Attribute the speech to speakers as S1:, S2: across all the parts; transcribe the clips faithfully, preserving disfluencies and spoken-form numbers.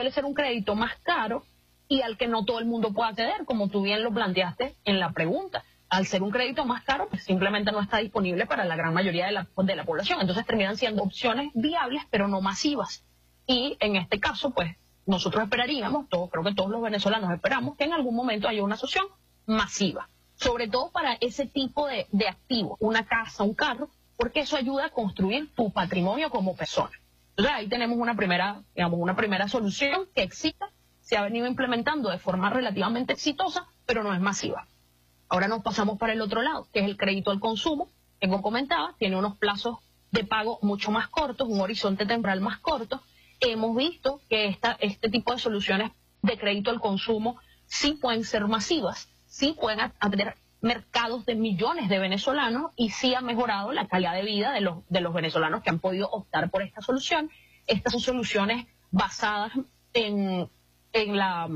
S1: suele ser un crédito más caro y al que no todo el mundo puede acceder, como tú bien lo planteaste en la pregunta. Al ser un crédito más caro, pues simplemente no está disponible para la gran mayoría de la, de la población. Entonces terminan siendo opciones viables, pero no masivas. Y en este caso, pues nosotros esperaríamos, todo, creo que todos los venezolanos esperamos, que en algún momento haya una solución masiva. Sobre todo para ese tipo de, de activos, una casa, un carro, porque eso ayuda a construir tu patrimonio como persona. Entonces ahí tenemos una primera, digamos, una primera solución que exista, se ha venido implementando de forma relativamente exitosa, pero no es masiva. Ahora nos pasamos para el otro lado, que es el crédito al consumo, que como comentaba, tiene unos plazos de pago mucho más cortos, un horizonte temporal más corto. Hemos visto que esta, este tipo de soluciones de crédito al consumo sí pueden ser masivas, sí pueden atender mercados de millones de venezolanos y sí ha mejorado la calidad de vida de los, de los venezolanos que han podido optar por esta solución. Estas son soluciones basadas en, en, la,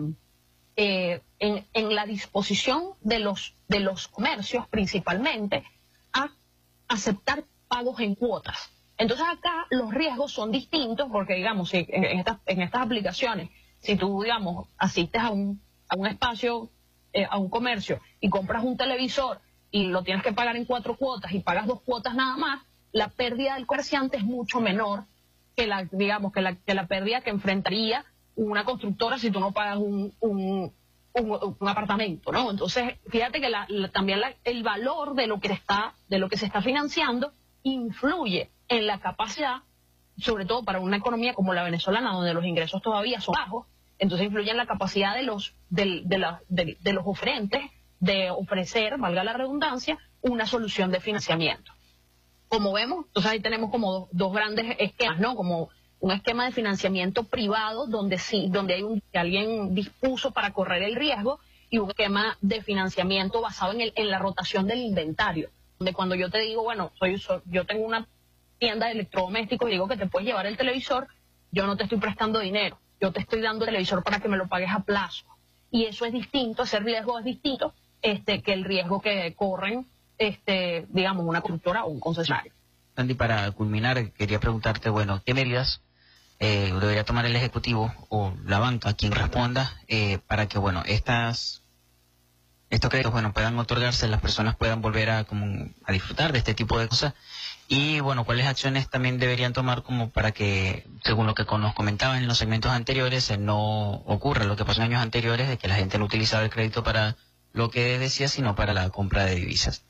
S1: eh, en, en la disposición de los, de los comercios principalmente a aceptar pagos en cuotas. Entonces acá los riesgos son distintos porque, digamos, si en, en, estas, en estas aplicaciones, si tú, digamos, asistes a un, a un espacio, eh, a un comercio y compras un televisor y lo tienes que pagar en cuatro cuotas y pagas dos cuotas nada más, la pérdida del comerciante es mucho menor que la, digamos, que la, que la pérdida que enfrentaría una constructora si tú no pagas un, un, un, un apartamento, ¿no? Entonces, fíjate que la, la, también la, el valor de lo que está, de lo que se está financiando influye en la capacidad, sobre todo para una economía como la venezolana, donde los ingresos todavía son bajos, entonces influye en la capacidad de los, de, de, la, de, de los oferentes de ofrecer, valga la redundancia, una solución de financiamiento. Como vemos, entonces ahí tenemos como dos, dos grandes esquemas, ¿no? Como un esquema de financiamiento privado donde sí, donde hay un, alguien dispuso para correr el riesgo, y un esquema de financiamiento basado en, el, en la rotación del inventario, donde cuando yo te digo, bueno, soy, soy yo tengo una tienda de electrodomésticos y digo que te puedes llevar el televisor, yo no te estoy prestando dinero, yo te estoy dando el televisor para que me lo pagues a plazo. Y eso es distinto, ese riesgo es distinto este, que el riesgo que corren, este, digamos, una constructora o un concesionario.
S2: Andy, para culminar, quería preguntarte, bueno, ¿qué medidas eh, debería tomar el Ejecutivo o la banca, quien responda, eh, para que, bueno, estas estos créditos, bueno, puedan otorgarse, las personas puedan volver a, como, a disfrutar de este tipo de cosas? Y, bueno, ¿cuáles acciones también deberían tomar como para que, según lo que nos comentaban en los segmentos anteriores, eh, no ocurra lo que pasó en años anteriores, de que la gente no utilizaba el crédito para lo que decía, sino para la compra de divisas?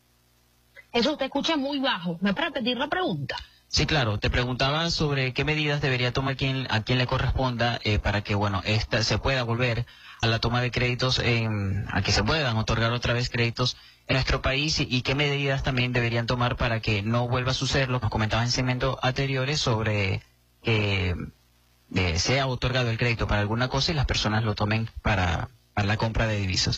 S1: Eso te escucha muy bajo. ¿Me puedes repetir la pregunta?
S2: Sí, claro. Te preguntaba sobre qué medidas debería tomar quien, a quien le corresponda eh, para que, bueno, esta se pueda volver a la toma de créditos, eh, a que se puedan otorgar otra vez créditos en nuestro país, y, y qué medidas también deberían tomar para que no vuelva a suceder lo que comentabas en segmentos anteriores sobre que eh, sea otorgado el crédito para alguna cosa y las personas lo tomen para, para la compra de divisas.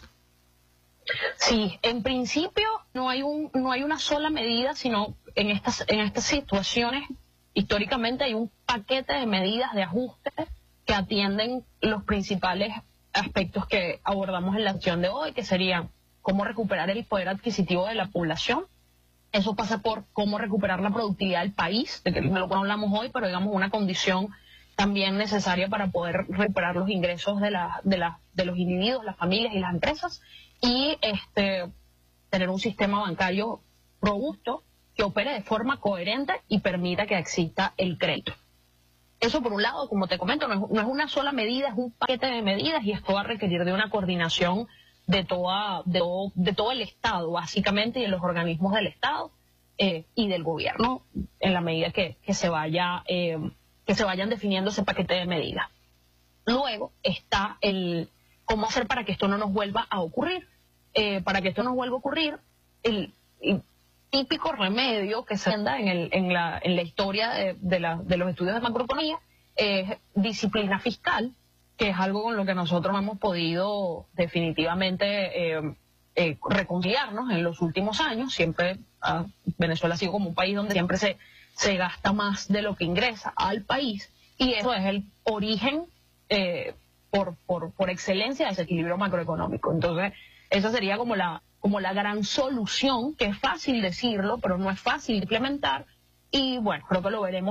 S1: Sí, en principio no hay un no hay una sola medida, sino en estas en estas situaciones históricamente hay un paquete de medidas de ajuste que atienden los principales aspectos que abordamos en la acción de hoy, que serían cómo recuperar el poder adquisitivo de la población. Eso pasa por cómo recuperar la productividad del país, de que lo que hablamos hoy, pero digamos una condición también necesaria para poder recuperar los ingresos de la, de la, de los individuos, las familias y las empresas, y este tener un sistema bancario robusto que opere de forma coherente y permita que exista el crédito. Eso por un lado, como te comento, no es, no es una sola medida, es un paquete de medidas, y esto va a requerir de una coordinación de toda de todo, de todo el Estado, básicamente, y de los organismos del Estado eh, y del gobierno, en la medida que, que se vaya eh, que se vayan definiendo ese paquete de medidas. Luego está el cómo hacer para que esto no nos vuelva a ocurrir. Eh, para que esto no vuelva a ocurrir, el, el típico remedio que se da en, el, en, la, en la historia de, de, la, de los estudios de macroeconomía es disciplina fiscal, que es algo con lo que nosotros hemos podido definitivamente eh, eh, reconciliarnos en los últimos años. Siempre ah, Venezuela ha sido como un país donde siempre se, se gasta más de lo que ingresa al país, y eso es el origen eh, por, por, por excelencia de ese equilibrio macroeconómico. Entonces, esa sería como la, como la gran solución, que es fácil decirlo, pero no es fácil implementar, y bueno, creo que lo veremos